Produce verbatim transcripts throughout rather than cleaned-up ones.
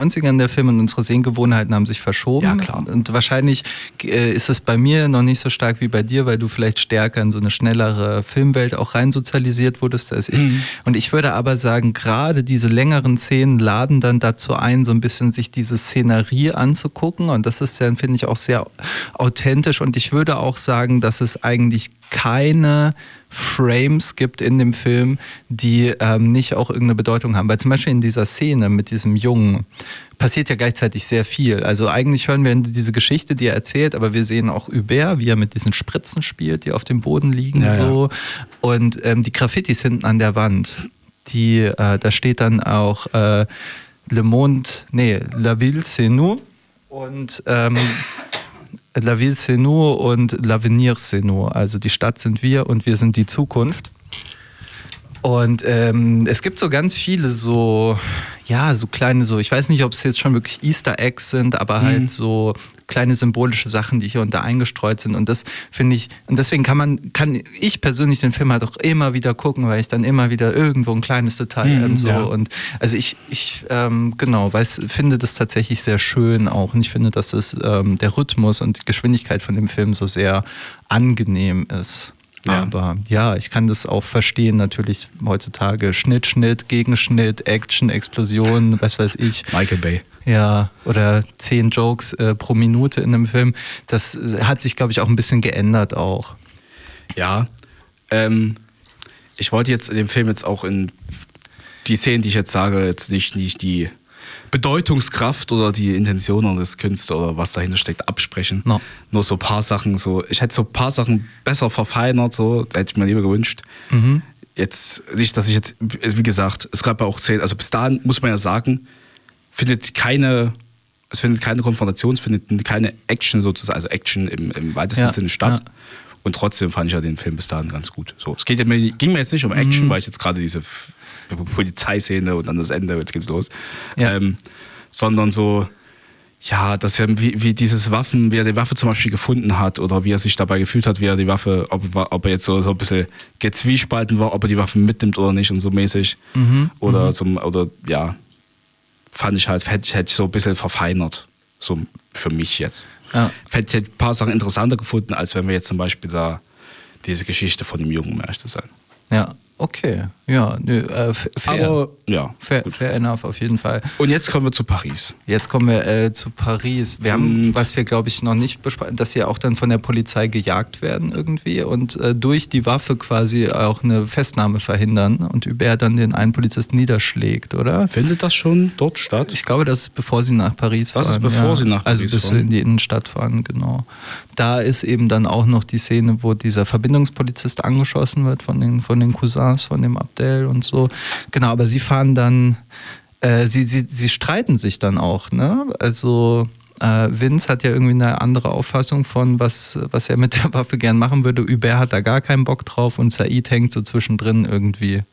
neunzigern der Film und unsere Sehgewohnheiten haben sich verschoben. Ja, klar. Und wahrscheinlich äh, ist es bei mir noch nicht so stark wie bei dir, weil du vielleicht stärker in so eine schnellere Filmwelt auch rein sozialisiert wurdest als ich. Mhm. Und ich würde aber sagen, gerade diese längeren Szenen laden dann dazu ein, so ein bisschen sich diese Szenerie anzugucken. Und das ist dann, finde ich, auch sehr authentisch. Und ich würde auch sagen, dass es eigentlich keine Frames gibt in dem Film, die ähm, nicht auch irgendeine Bedeutung haben. Weil zum Beispiel in dieser Szene mit diesem Jungen passiert ja gleichzeitig sehr viel. Also eigentlich hören wir diese Geschichte, die er erzählt, aber wir sehen auch Hubert, wie er mit diesen Spritzen spielt, die auf dem Boden liegen. Ja, so. Ja. Und ähm, die Graffitis hinten an der Wand, die, äh, da steht dann auch äh, Le Monde, nee, La Ville c'est nous und ähm, La Ville c'est nous und L'Avenir c'est nous. Also die Stadt sind wir und wir sind die Zukunft. Und ähm, es gibt so ganz viele so, ja, so kleine, so, ich weiß nicht, ob es jetzt schon wirklich Easter Eggs sind, aber mhm. halt so kleine symbolische Sachen, die hier und da eingestreut sind. Und das finde ich, und deswegen kann man, kann ich persönlich den Film halt auch immer wieder gucken, weil ich dann immer wieder irgendwo ein kleines Detail mhm, und so. Ja. Und also ich, ich ähm, genau, weiß, finde das tatsächlich sehr schön auch. Und ich finde, dass es ähm, der Rhythmus und die Geschwindigkeit von dem Film so sehr angenehm ist. Ja. Aber ja, ich kann das auch verstehen, natürlich heutzutage Schnitt, Schnitt, Gegenschnitt, Action, Explosion, was weiß ich. Michael Bay. Ja, oder zehn Jokes äh, pro Minute in einem Film. Das hat sich, glaube ich, auch ein bisschen geändert auch. Ja, ähm, ich wollte jetzt in dem Film jetzt auch in die Szenen, die ich jetzt sage, jetzt nicht, nicht die Bedeutungskraft oder die Intentionen des Künstlers oder was dahinter steckt, absprechen. No. Nur so ein paar Sachen, so, ich hätte so ein paar Sachen besser verfeinert, so, da hätte ich mir lieber gewünscht. Mhm. Jetzt, nicht, dass ich jetzt, wie gesagt, es gab ja auch Szenen, also bis dahin muss man ja sagen, findet keine, es findet keine Konfrontation, es findet keine Action sozusagen, also Action im, im weitesten ja. Sinne statt. Ja. Und trotzdem fand ich ja den Film bis dahin ganz gut. So, es geht ja, ging mir jetzt nicht um Action, mhm. weil ich jetzt gerade diese Polizeiszene und dann das Ende, jetzt geht's los. Ja. Ähm, sondern so, ja, dass er, wie, wie dieses Waffen, wie er die Waffe zum Beispiel gefunden hat oder wie er sich dabei gefühlt hat, wie er die Waffe, ob, ob er jetzt so, so ein bisschen gezwiespalten war, ob er die Waffe mitnimmt oder nicht und so mäßig. Mhm. Oder, mhm. Zum, oder ja, fand ich halt, hätte ich, hätte ich so ein bisschen verfeinert. So für mich jetzt. Ja. Hätte ich ein paar Sachen interessanter gefunden, als wenn wir jetzt zum Beispiel da diese Geschichte von dem Jungen, um ehrlich zu sein. Ja. Okay, ja, nö, äh, fair. Aber, ja. Fair, fair enough, auf jeden Fall. Und jetzt kommen wir zu Paris. Jetzt kommen wir äh, zu Paris. Wir haben, und was wir, glaube ich, noch nicht besprochen, dass sie auch dann von der Polizei gejagt werden irgendwie und äh, durch die Waffe quasi auch eine Festnahme verhindern und Hubert dann den einen Polizisten niederschlägt, oder? Findet das schon dort statt? Ich glaube, das ist bevor sie nach Paris fahren. Das ist bevor ja. sie nach Paris Also bis fahren. sie in die Innenstadt fahren, genau. Da ist eben dann auch noch die Szene, wo dieser Verbindungspolizist angeschossen wird von den, von den Cousins, von dem Abdel und so. Genau, aber sie fahren dann, äh, sie, sie, sie streiten sich dann auch, ne? Also äh, Vince hat ja irgendwie eine andere Auffassung von, was, was er mit der Waffe gern machen würde. Hubert hat da gar keinen Bock drauf und Said hängt so zwischendrin irgendwie.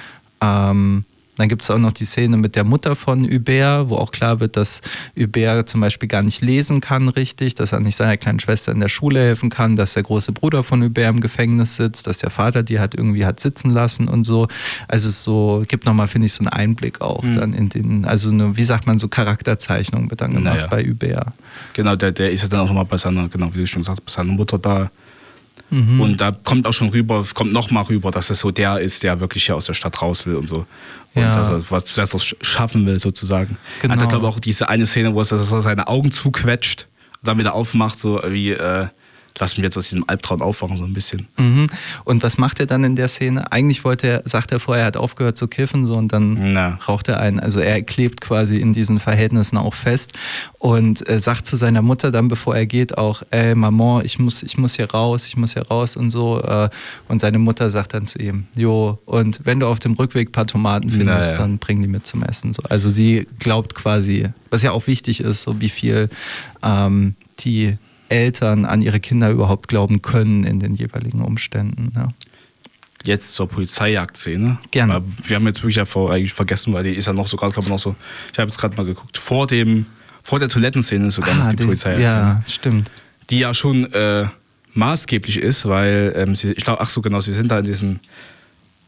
Ähm, Dann gibt es auch noch die Szene mit der Mutter von Hubert, wo auch klar wird, dass Hubert zum Beispiel gar nicht lesen kann richtig, dass er nicht seiner kleinen Schwester in der Schule helfen kann, dass der große Bruder von Hubert im Gefängnis sitzt, dass der Vater die halt irgendwie hat sitzen lassen und so. Also es so, gibt nochmal, finde ich, so einen Einblick auch mhm. dann in den, also eine, wie sagt man, so Charakterzeichnung wird dann gemacht naja. bei Hubert. Genau, der, der ist ja dann auch nochmal bei seiner, genau wie du schon gesagt hast, bei seiner Mutter da. Mhm. Und da kommt auch schon rüber, kommt noch mal rüber, dass es so der ist, der wirklich hier aus der Stadt raus will und so. Und ja. dass er was Besseres schaffen will, sozusagen. Genau. Hat er, glaube ich, auch diese eine Szene, wo er seine Augen zuquetscht und dann wieder aufmacht, so wie, äh, lass mich jetzt aus diesem Albtraum aufwachen, so ein bisschen. Mhm. Und was macht er dann in der Szene? Eigentlich wollte er, sagt er vorher, er hat aufgehört zu kiffen so, und dann Na. raucht er ein. Also er klebt quasi in diesen Verhältnissen auch fest und äh, sagt zu seiner Mutter dann, bevor er geht, auch, ey Maman, ich muss, ich muss hier raus, ich muss hier raus und so. Äh, und seine Mutter sagt dann zu ihm, jo, und wenn du auf dem Rückweg ein paar Tomaten findest, naja. dann bring die mit zum Essen. So. Also sie glaubt quasi, was ja auch wichtig ist, so wie viel ähm, die Eltern an ihre Kinder überhaupt glauben können in den jeweiligen Umständen. Ja. Jetzt zur Polizeijagdszene. Gerne. Weil wir haben jetzt wirklich ja vor, eigentlich vergessen, weil die ist ja noch so gerade noch so. Ich habe jetzt gerade mal geguckt. Vor dem, vor der Toilettenszene ist sogar ah, noch die, die Polizeijagdszene. Ja, stimmt. Die ja schon äh, maßgeblich ist, weil ähm, sie, ich glaube, ach so genau, sie sind da in diesem,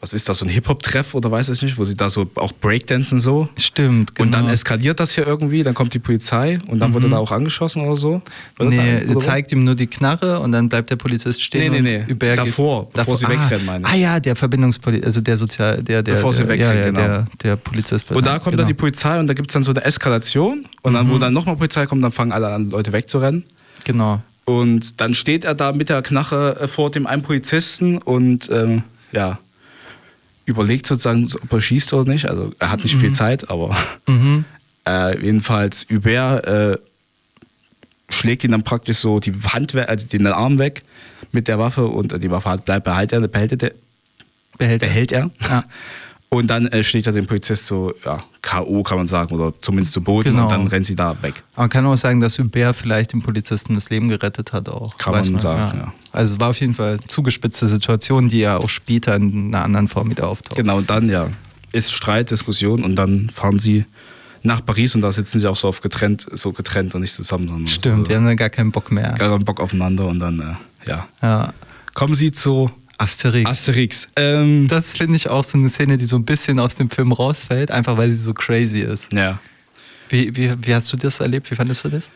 was ist das, so ein Hip-Hop-Treff oder weiß ich nicht, wo sie da so auch Breakdancen so. Stimmt, genau. Und dann eskaliert das hier irgendwie, dann kommt die Polizei und dann mhm. wurde da auch angeschossen oder so. Oder nee, er zeigt ihm nur die Knarre und dann bleibt der Polizist stehen. Nee, nee, und nee, Hubert davor, geht, bevor davor, sie wegrennen, meine ich. Ah ja, der Verbindungspolizist, also der Sozial... Der, der, bevor sie wegrennen, ja, ja, genau. Der, der Polizist. Und da kommt genau. dann die Polizei und da gibt es dann so eine Eskalation und dann, mhm. wo dann nochmal Polizei kommt, dann fangen alle an, Leute wegzurennen. Genau. Und dann steht er da mit der Knarre vor dem einen Polizisten und ähm, ja... überlegt sozusagen, ob er schießt oder nicht. Also er hat nicht mhm. viel Zeit, aber mhm. äh, jedenfalls Hubert äh, schlägt ihn dann praktisch so die Hand, also den Arm weg mit der Waffe und die Waffe hat, bleibt behält er, behält er, behält, behält er. Ja. Und dann äh, schlägt er den Polizist so ja, K O, kann man sagen, oder zumindest zu Boden genau. und dann rennt sie da weg. Man kann auch sagen, dass Hubert vielleicht dem Polizisten das Leben gerettet hat auch. Kann man, man sagen, ja. ja. Also war auf jeden Fall eine zugespitzte Situation, die ja auch später in einer anderen Form wieder auftaucht. Genau, und dann ja, ist Streit, Diskussion und dann fahren sie nach Paris und da sitzen sie auch so auf getrennt, so getrennt und nicht zusammen. Sondern Stimmt, so, die haben dann gar keinen Bock mehr. Gar keinen Bock aufeinander und dann, äh, ja. ja. Kommen sie zu Asterix. Asterix. Ähm, das finde ich auch so eine Szene, die so ein bisschen aus dem Film rausfällt, einfach weil sie so crazy ist. Ja. Wie, wie, wie hast du das erlebt? Wie fandest du das?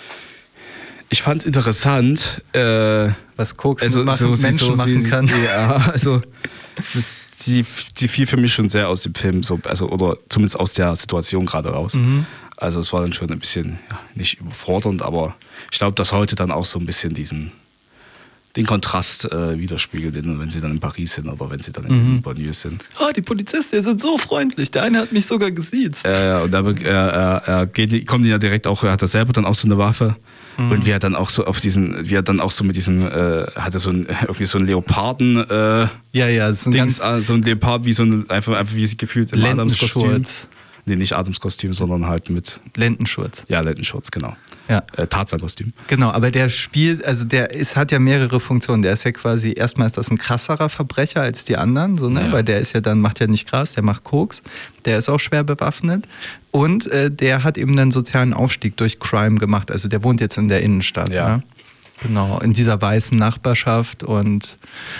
Ich fand es interessant, äh, was Koks also, machen, so, Menschen so, machen sie, kann. Ja, also es ist, sie, sie fiel für mich schon sehr aus dem Film, so, also, oder zumindest aus der Situation gerade raus. Mhm. Also es war dann schon ein bisschen, ja, nicht überfordernd, aber ich glaube, dass heute dann auch so ein bisschen diesen den Kontrast äh, widerspiegelt, wenn sie dann in Paris sind oder wenn sie dann in mhm. Banlieue sind. Oh, die Polizisten sind so freundlich. Der eine hat mich sogar gesiezt. Ja, ja, und da äh, äh, geht, kommt ja direkt auch, er hat da selber dann auch so eine Waffe. Mhm. Und wie er dann auch so auf diesen, wie er dann auch so mit diesem, äh, hat er so ein, irgendwie so einen Leoparden, äh, ja, ja, das ist ein Dings, ganz so ein Leopard, wie so ein, einfach, einfach wie sie gefühlt im Adamskostüm. Nee, nicht Adamskostüm, sondern halt mit Lendenschurz. Ja, Lendenschurz, genau. Ja. Äh, Tarzan-Kostüm. Genau, aber der spielt, also der ist, hat ja mehrere Funktionen. Der ist ja quasi, erstmal ist das ein krasserer Verbrecher als die anderen, so, ne? Ja. Weil der ist ja dann, macht ja nicht Gras, der macht Koks. Der ist auch schwer bewaffnet. Und äh, der hat eben einen sozialen Aufstieg durch Crime gemacht. Also der wohnt jetzt in der Innenstadt. Ja. Ne? Genau, in dieser weißen Nachbarschaft und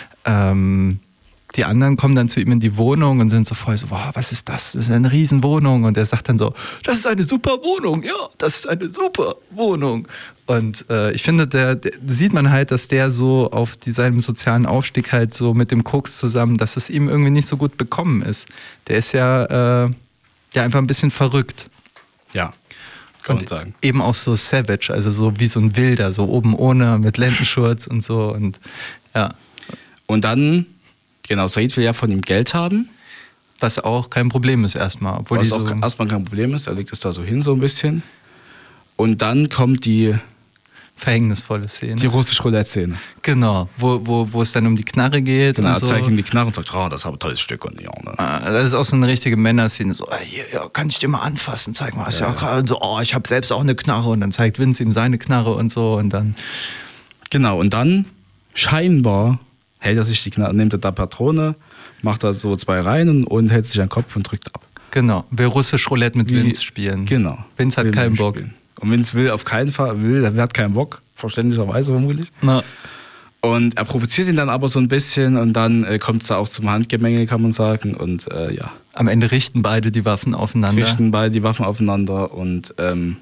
ähm, die anderen kommen dann zu ihm in die Wohnung und sind so voll so, wow, was ist das? Das ist eine Riesenwohnung. Und er sagt dann so, das ist eine super Wohnung. Ja, das ist eine super Wohnung. Und äh, ich finde, der, der sieht man halt, dass der so auf die, seinem sozialen Aufstieg halt so mit dem Koks zusammen, dass es ihm irgendwie nicht so gut bekommen ist. Der ist ja, äh, ja einfach ein bisschen verrückt. Ja, kann und man sagen. Eben auch so savage, also so wie so ein Wilder, so oben ohne, mit Lendenschurz und so. Und ja. Und dann... Genau, Said will ja von ihm Geld haben. Was auch kein Problem ist erstmal. Obwohl Was die auch so erstmal kein Problem ist, er legt es da so hin so ein bisschen. Und dann kommt die... verhängnisvolle Szene. Die russische Roulette-Szene. Genau, wo, wo, wo es dann um die Knarre geht. Genau, und er so. zeigt ihm die Knarre und sagt, oh, das ist aber ein tolles Stück. Und ja, ne? Das ist auch so eine richtige Männerszene. So, hier, ja, kann ich dir mal anfassen? Zeig mal. Ja, ja. Ja, so, oh, ich habe selbst auch eine Knarre. Und dann zeigt Vince ihm seine Knarre und so. Und dann... Genau, und dann scheinbar hält er sich die Knarre, nimmt er da Patrone, macht da so zwei rein und, und hält sich an den Kopf und drückt ab. Genau, will russisch Roulette mit Wie, Vince spielen. Genau. Vince hat keinen Bock. Spielen. Und Vince will auf keinen Fall, will, er hat keinen Bock, verständlicherweise vermutlich. Na. Und er provoziert ihn dann aber so ein bisschen und dann äh, kommt es da auch zum Handgemenge, kann man sagen. Und äh, ja. Am Ende richten beide die Waffen aufeinander. Richten beide die Waffen aufeinander und ähm,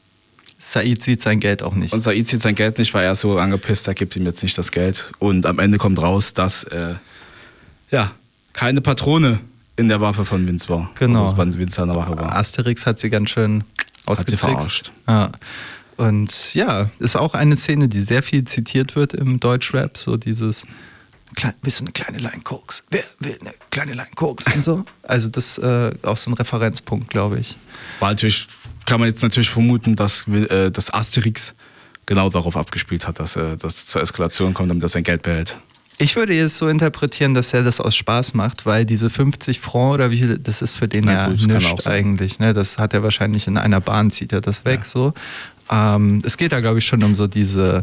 Said sieht sein Geld auch nicht. Und Said sieht sein Geld nicht, weil er so angepisst, er gibt ihm jetzt nicht das Geld. Und am Ende kommt raus, dass äh, ja, keine Patrone in der Waffe von Vince war. Genau. Dass Vince seine Waffe war. Asterix hat sie ganz schön ausgetrickst. Hat sie verarscht. Ja. Und ja, ist auch eine Szene, die sehr viel zitiert wird im Deutschrap. So dieses, willst du eine kleine Line Koks? Wer will eine kleine Line Koks? Und so. Also das ist äh, auch so ein Referenzpunkt, glaube ich. War natürlich, kann man jetzt natürlich vermuten, dass, äh, dass Asterix genau darauf abgespielt hat, dass er dass zur Eskalation kommt, damit er sein Geld behält. Ich würde jetzt so interpretieren, dass er das aus Spaß macht, weil diese fünfzig Francs oder wie viel, das ist für den ja, ja nichts eigentlich. Ne? Das hat er wahrscheinlich in einer Bahn, zieht er das weg. Ja. So. Ähm, es geht da, glaube ich, schon um so diese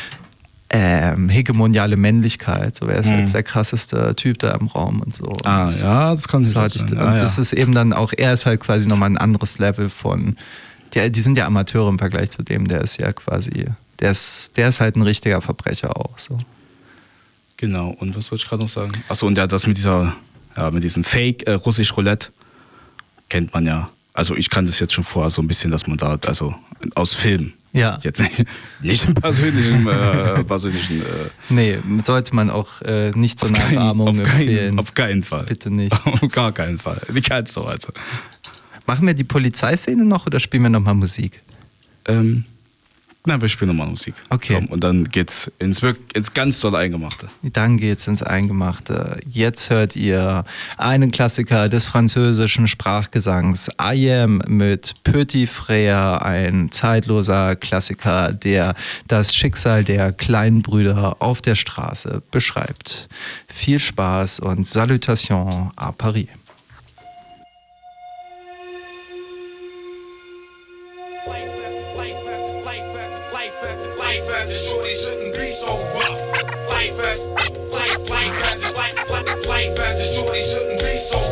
ähm, hegemoniale Männlichkeit. So, wer ist mhm. jetzt der krasseste Typ da im Raum und so. Ah, und ja, das kann so sein. Und ah, das ja. ist eben dann auch, er ist halt quasi nochmal ein anderes Level von, die, die sind ja Amateure im Vergleich zu dem, der ist ja quasi, der ist, der ist halt ein richtiger Verbrecher auch. So. Genau, und was wollte ich gerade noch sagen? Achso, und ja, das mit dieser, Ja, mit diesem Fake äh, russisch Roulette kennt man ja. Also ich kann das jetzt schon vorher so ein bisschen, dass man da, also aus Film. Ja. Jetzt nicht im persönlichen, äh, persönlichen äh, nee, sollte man auch äh, nicht zur Nachahmung auf empfehlen. Keinen, auf keinen Fall. Bitte nicht. Auf gar keinen Fall. Die kennst du also. Machen wir die Polizeiszene noch oder spielen wir nochmal Musik? Ähm, na, wir spielen nochmal Musik. Okay. Komm, und dann geht's ins, ins ganz tolle Eingemachte. Dann geht's ins Eingemachte. Jetzt hört ihr einen Klassiker des französischen Sprachgesangs, I Am mit Petit Frère, ein zeitloser Klassiker, der das Schicksal der kleinen Brüder auf der Straße beschreibt. Viel Spaß und Salutation à Paris. Life as a shorty shouldn't be so rough. Life as life, life as life, life as a shorty shouldn't be so